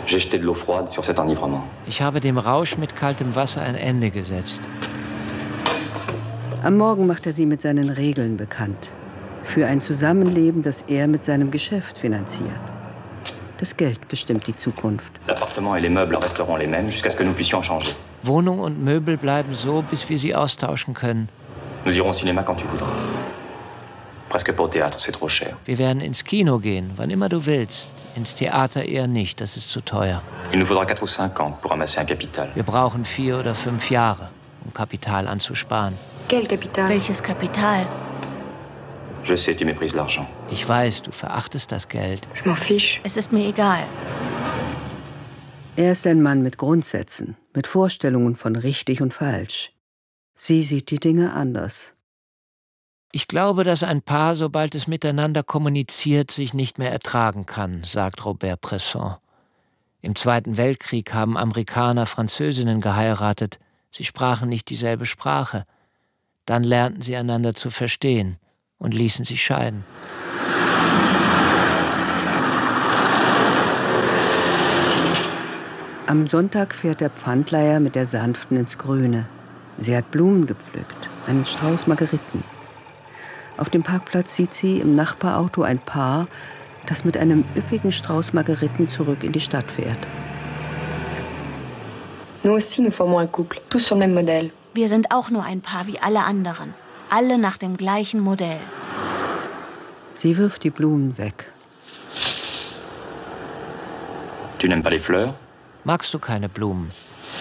J'ai jeté de l'eau froide sur cet enivrement. Ich habe dem Rausch mit kaltem Wasser ein Ende gesetzt. Am Morgen macht er sie mit seinen Regeln bekannt. Für ein Zusammenleben, das er mit seinem Geschäft finanziert. Das Geld bestimmt die Zukunft. L'appartement et les meubles resteront les mêmes jusqu'à ce que nous puissions en changer. Wohnung und Möbel bleiben so, bis wir sie austauschen können. Nous irons au cinéma quand tu voudras. Presque pas au théâtre, c'est trop cher. Wir werden ins Kino gehen, wann immer du willst. Ins Theater eher nicht, das ist zu teuer. Il nous faudra 4 ou 5 ans pour amasser un capital. Wir brauchen 4 oder 5 Jahre, um Kapital anzusparen. Quel Kapital? Welches Kapital? Je sais, tu méprises l'argent. Ich weiß, du verachtest das Geld. Je m'en fiche. Es ist mir egal. Er ist ein Mann mit Grundsätzen, mit Vorstellungen von richtig und falsch. Sie sieht die Dinge anders. Ich glaube, dass ein Paar, sobald es miteinander kommuniziert, sich nicht mehr ertragen kann, sagt Robert Bresson. Im Zweiten Weltkrieg haben Amerikaner Französinnen geheiratet. Sie sprachen nicht dieselbe Sprache. Dann lernten sie einander zu verstehen und ließen sich scheiden. Am Sonntag fährt der Pfandleiher mit der Sanften ins Grüne. Sie hat Blumen gepflückt, einen Strauß Margeriten. Auf dem Parkplatz sieht sie im Nachbarauto ein Paar, das mit einem üppigen Strauß Margeriten zurück in die Stadt fährt. Nous aussi, nous formons un couple, tous sur le même modèle. Wir sind auch nur ein Paar wie alle anderen. Alle nach dem gleichen Modell. Sie wirft die Blumen weg. Tu n'aimes pas les fleurs? Magst du keine Blumen?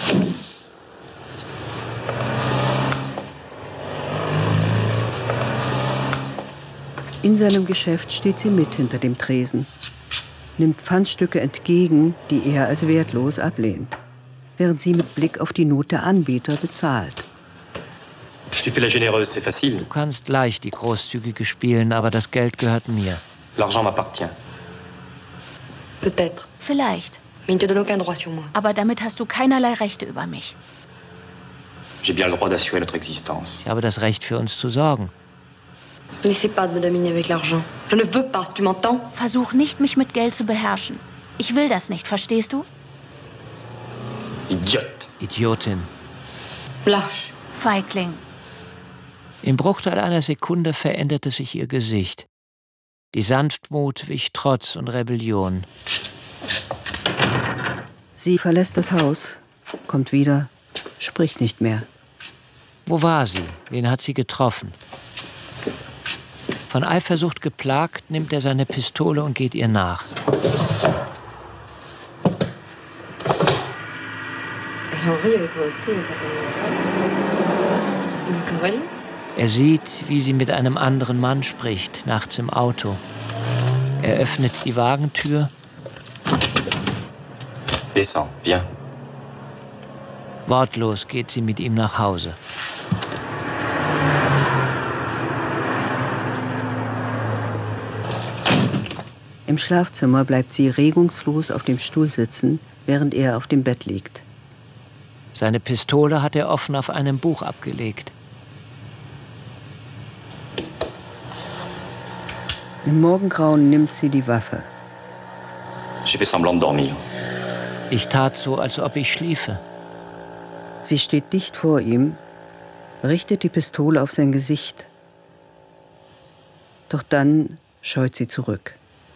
In seinem Geschäft steht sie mit hinter dem Tresen, nimmt Pfandstücke entgegen, die er als wertlos ablehnt, während sie mit Blick auf die Not der Anbieter bezahlt. Tu fais la généreuse, c'est facile. Du kannst leicht die Großzügige spielen, aber das Geld gehört mir. L'argent m'appartient. Peut-être. Vielleicht. Mais il ne te donne aucun droit sur moi. Aber damit hast du keinerlei Rechte über mich. J'ai bien le droit d'assurer notre existence. Ich habe das Recht, für uns zu sorgen. N'essaie pas de me dominer avec l'argent. Je ne veux pas, tu m'entends? Versuch nicht, mich mit Geld zu beherrschen. Ich will das nicht, verstehst du? Idiote. Idiotin. Lâche. Feigling. Im Bruchteil einer Sekunde veränderte sich ihr Gesicht. Die Sanftmut wich Trotz und Rebellion. Sie verlässt das Haus, kommt wieder, spricht nicht mehr. Wo war sie? Wen hat sie getroffen? Von Eifersucht geplagt, nimmt er seine Pistole und geht ihr nach. Er sieht, wie sie mit einem anderen Mann spricht, nachts im Auto. Er öffnet die Wagentür. Descends, viens. Wortlos geht sie mit ihm nach Hause. Im Schlafzimmer bleibt sie regungslos auf dem Stuhl sitzen, während er auf dem Bett liegt. Seine Pistole hat er offen auf einem Buch abgelegt. Im Morgengrauen nimmt sie die Waffe. J'ai fait semblant de dormir. Ich tat so, als ob ich schliefe. Sie steht dicht vor ihm, richtet die Pistole auf sein Gesicht. Doch dann scheut sie zurück.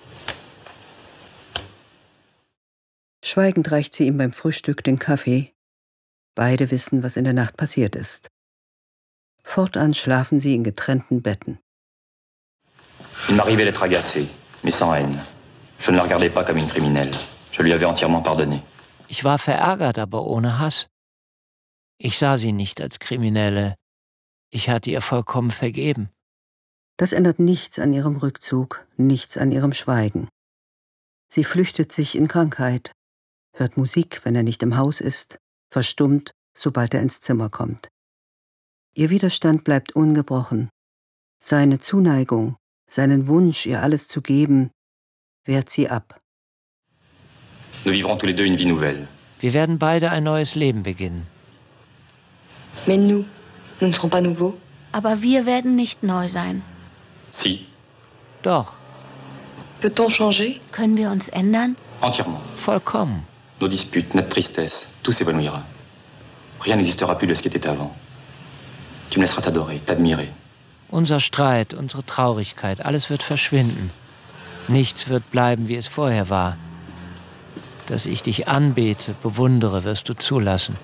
Schweigend reicht sie ihm beim Frühstück den Kaffee. Beide wissen, was in der Nacht passiert ist. Fortan schlafen sie in getrennten Betten. Il m'arrivait d'être agacé, mais sans haine. Je ne la regardais pas comme une criminelle. Je lui avais entièrement pardonné. Ich war verärgert, aber ohne Hass. Ich sah sie nicht als Kriminelle. Ich hatte ihr vollkommen vergeben. Das ändert nichts an ihrem Rückzug, nichts an ihrem Schweigen. Sie flüchtet sich in Krankheit, hört Musik, wenn er nicht im Haus ist, verstummt, sobald er ins Zimmer kommt. Ihr Widerstand bleibt ungebrochen. Seine Zuneigung, seinen Wunsch, ihr alles zu geben, wehrt sie ab. Nous vivrons tous les deux une vie nouvelle. Wir werden beide ein neues Leben beginnen. Mais nous ne serons pas nouveaux. Aber wir werden nicht neu sein. Si, Doch, Peut-on changer? Können wir uns ändern? entièrement. vollkommen. nos disputes, notre tristesse, tout s'évanouira. Rien n'existera plus de ce qui était avant. Tu me laisseras t'adorer, t'admirer. Unser Streit, unsere Traurigkeit, alles wird verschwinden. Nichts wird bleiben, wie es vorher war. Dass ich dich anbete, bewundere, wirst du zulassen.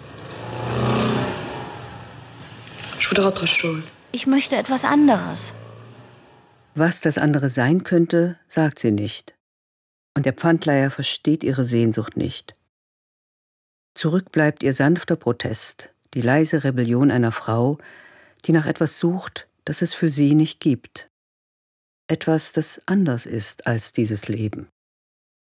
Je voudrais autre chose. Ich möchte etwas anderes. Was das andere sein könnte, sagt sie nicht. Und der Pfandleiher versteht ihre Sehnsucht nicht. Zurück bleibt ihr sanfter Protest, die leise Rebellion einer Frau, die nach etwas sucht, das es für sie nicht gibt. Etwas, das anders ist als dieses Leben.